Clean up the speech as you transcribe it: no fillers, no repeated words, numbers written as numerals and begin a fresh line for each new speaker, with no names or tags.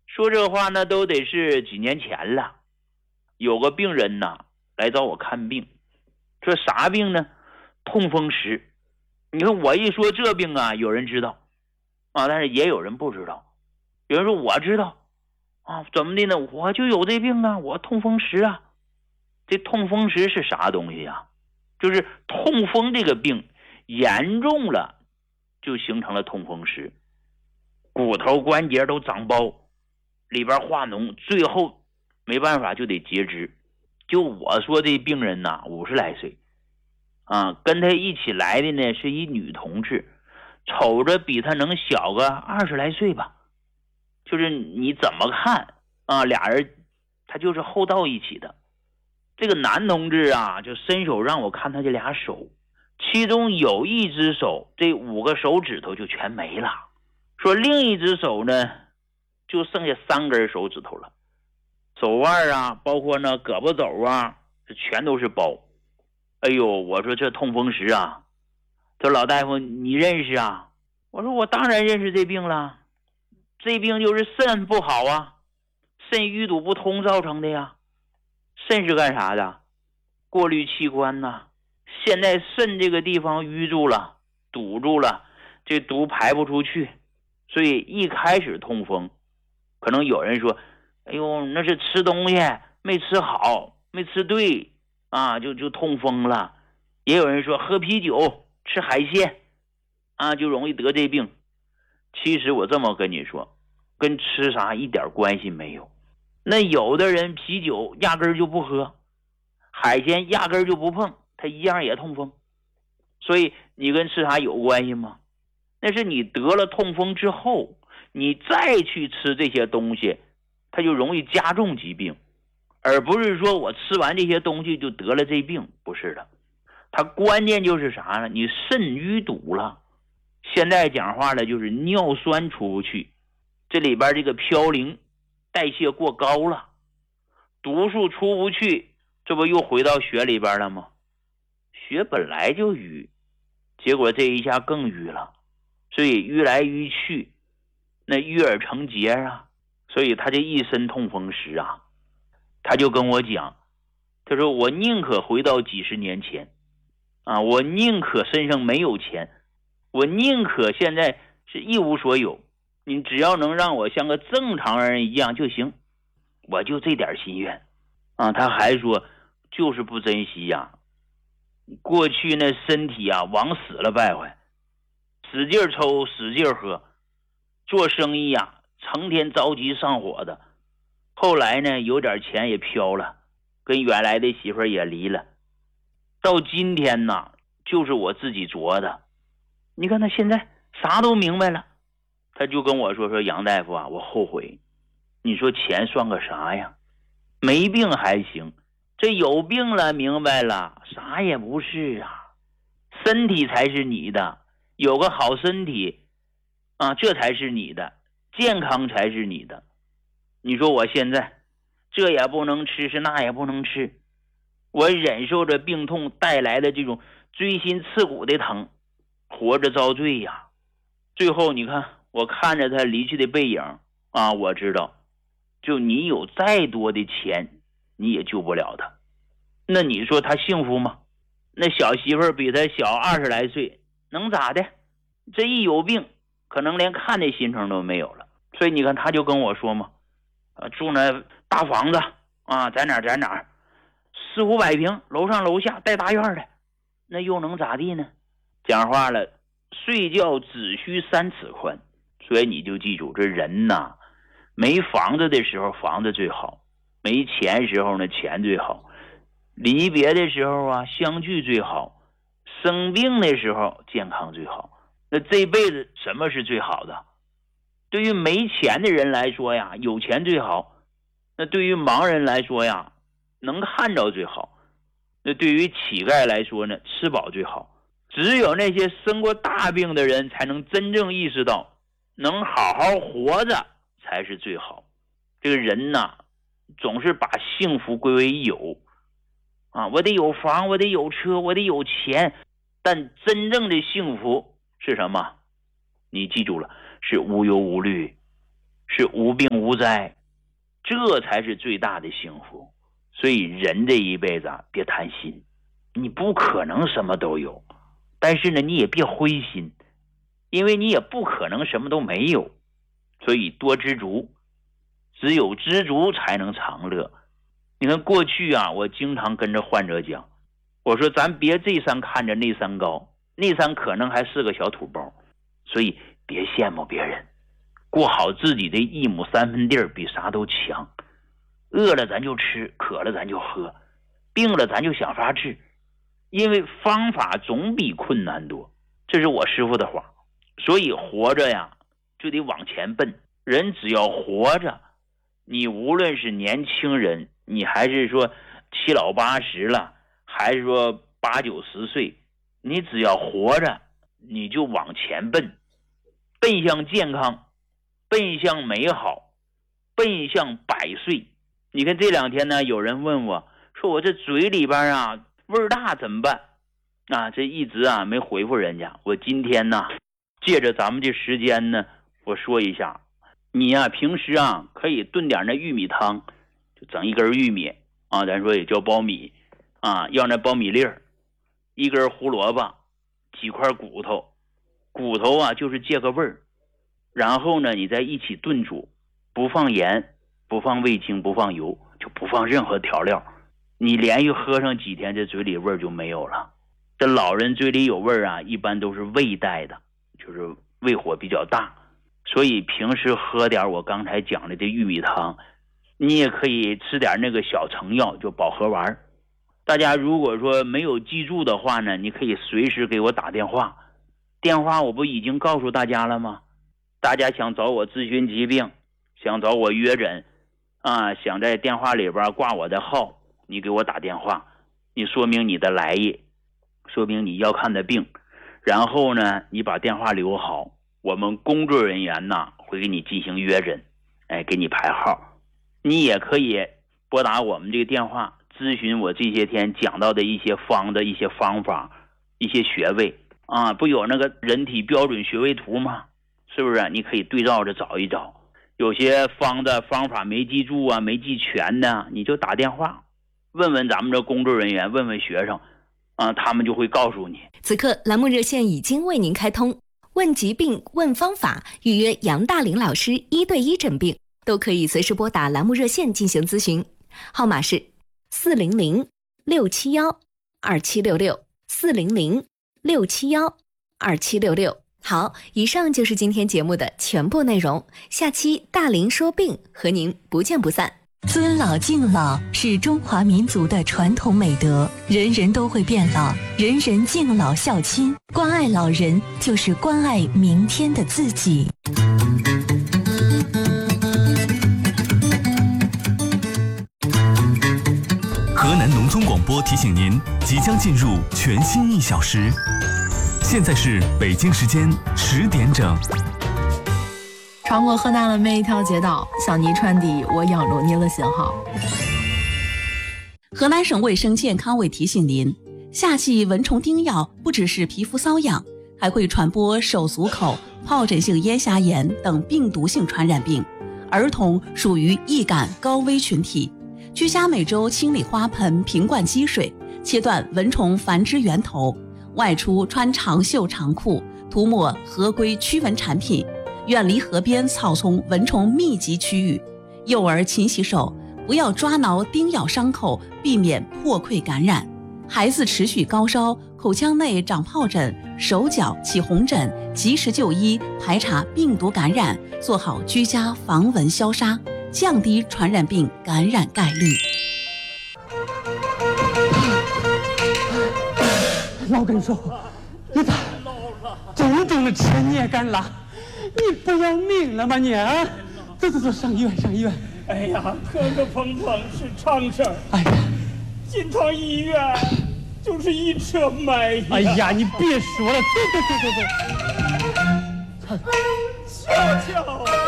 说这话呢都得是几年前了。有个病人呐来找我看病，说啥病呢？痛风石。你看我一说这病啊，有人知道啊，但是也有人不知道。有人说我知道啊，怎么的呢？我就有这病啊，我痛风石啊。这痛风石是啥东西啊？就是痛风这个病严重了，就形成了痛风石，骨头关节都长包，里边化脓，最后没办法就得截肢。就我说这病人呐，50来岁啊，跟他一起来的呢是一女同志，瞅着比他能小个20来岁吧。就是你怎么看啊，俩人他就是后到一起的。这个男同志啊，就伸手让我看他这俩手，其中有一只手这5个手指头就全没了，说另一只手呢就剩下3根手指头了，手腕啊包括那胳膊肘啊这全都是包。哎呦，我说这痛风石啊。他说老大夫你认识啊？我说我当然认识这病了，这病就是肾不好啊，肾淤堵不通造成的呀。肾是干啥的？过滤器官呐。现在肾这个地方淤住了，堵住了，这毒排不出去，所以一开始痛风，可能有人说，哎呦，那是吃东西没吃好，没吃对啊，就痛风了。也有人说喝啤酒、吃海鲜啊，就容易得这病。其实我这么跟你说，跟吃啥一点关系没有。那有的人啤酒压根儿就不喝，海鲜压根儿就不碰，他一样也痛风。所以你跟吃啥有关系吗？那是你得了痛风之后，你再去吃这些东西，它就容易加重疾病，而不是说我吃完这些东西就得了这病，不是的。它关键就是啥呢？你肾淤堵了，现在讲话了就是尿酸出不去，这里边这个嘌呤代谢过高了，毒素出不去，这不又回到血里边了吗？血本来就淤，结果这一下更淤了，所以淤来淤去，那淤而成结啊。所以他这一身痛风石啊，他就跟我讲，他说我宁可回到几十年前啊，我宁可身上没有钱，我宁可现在是一无所有，你只要能让我像个正常人一样就行，我就这点心愿啊。他还说就是不珍惜呀，过去那身体啊往死了败坏，使劲抽使劲喝，做生意啊成天着急上火的。后来呢有点钱也飘了，跟原来的媳妇也离了，到今天呢就是我自己琢的。你看他现在啥都明白了，他就跟我说杨大夫啊，我后悔。你说钱算个啥呀？没病还行，这有病了明白了，啥也不是啊。身体才是你的，有个好身体啊，这才是你的，健康才是你的。你说我现在这也不能吃，是那也不能吃，我忍受着病痛带来的这种锥心刺骨的疼，活着遭罪呀。最后你看我看着他离去的背影啊，我知道就你有再多的钱你也救不了他。那你说他幸福吗？那小媳妇比他小20来岁，能咋的？这一有病可能连看的心情都没有了。所以你看他就跟我说嘛，住那大房子啊，在哪儿4、500平，楼上楼下带大院的，那又能咋地呢？讲话了，睡觉只需3尺宽。所以你就记住，这人呐，没房子的时候房子最好，没钱时候呢钱最好，离别的时候啊相聚最好，生病的时候健康最好。那这辈子什么是最好的？对于没钱的人来说呀，有钱最好；那对于盲人来说呀，能看着最好；那对于乞丐来说呢，吃饱最好。只有那些生过大病的人才能真正意识到，能好好活着才是最好。这个人呐，总是把幸福归为有啊，我得有房，我得有车，我得有钱，但真正的幸福是什么？你记住了，是无忧无虑， 是无病无灾，这才是最大的幸福。所以人这一辈子啊，别贪心，你不可能什么都有，但是呢，你也别灰心，因为你也不可能什么都没有。所以多知足，只有知足才能长乐。你看过去啊，我经常跟着患者讲，我说咱别这山看着那山高，那山可能还是个小土包，所以别羡慕别人，过好自己的一亩三分地儿比啥都强。饿了咱就吃，渴了咱就喝，病了咱就想法治，因为方法总比困难多，这是我师父的话。所以活着呀就得往前奔，人只要活着，你无论是年轻人，你还是说七老八十了，还是说8、9、10岁，你只要活着，你就往前奔，奔向健康，奔向美好，奔向100岁。你看这2天呢，有人问我说，我这嘴里边啊味儿大怎么办啊？这一直啊没回复人家。我今天呢借着咱们这时间呢，我说一下，你呀平时啊可以炖点那玉米汤，就整一根玉米啊，咱说也叫苞米啊，要那苞米粒儿，一根胡萝卜，几块骨头，骨头啊就是借个味儿，然后呢你再一起炖煮，不放盐，不放味精，不放油，就不放任何调料，你连续喝上几天，这嘴里味儿就没有了。这老人嘴里有味儿啊，一般都是胃带的，就是胃火比较大，所以平时喝点我刚才讲的这玉米汤，你也可以吃点那个小成药，就保和丸。大家如果说没有记住的话呢，你可以随时给我打电话，电话我不已经告诉大家了吗？大家想找我咨询疾病，想找我约诊啊，想在电话里边挂我的号，你给我打电话，你说明你的来意，说明你要看的病，然后呢你把电话留好，我们工作人员呢会给你进行约诊，给你排号。你也可以拨打我们这个电话咨询我这些天讲到的一些方的一些方法，一些穴位啊，不有那个人体标准穴位图吗？是不是？你可以对照着找一找，有些方的方法没记住啊，没记全的，你就打电话问问咱们这工作人员，问问学生啊，他们就会告诉你。
此刻栏目热线已经为您开通，问疾病问方法，预约杨大林老师1对1诊病，都可以随时拨打栏目热线进行咨询，号码是400-671-2766，400-671-2766。好，以上就是今天节目的全部内容，下期大林说病和您不见不散。
尊老敬老是中华民族的传统美德，人人都会变老，人人敬老孝亲，关爱老人就是关爱明天的自己。
河南农村广播提醒您，即将进入全新1小时，现在是北京时间10点整。
穿过河南的每一条街道，向你传递我仰着你的信号。
河南省卫生健康委提醒您，夏季蚊虫叮咬不只是皮肤瘙痒，还会传播手足口、疱疹性咽峡炎等病毒性传染病，儿童属于易感高危群体。居家每周清理花盆、瓶罐积水，切断蚊虫繁殖源头。外出穿长袖长裤，涂抹合规驱蚊产品，远离河边草丛蚊虫密集区域。幼儿勤洗手，不要抓挠叮咬伤口，避免破溃感染。孩子持续高烧、口腔内长疱疹、手脚起红疹，及时就医，排查病毒感染，做好居家防蚊消杀，降低传染病感染概率。
老跟说，你咋重重的吃你也敢拉？你不要命了吗你啊？走，上医院上医院。
哎呀，磕磕碰碰是常事儿。
哎呀，
进趟医院就是一车埋呀。
哎呀，你别说了，走。
瞧瞧。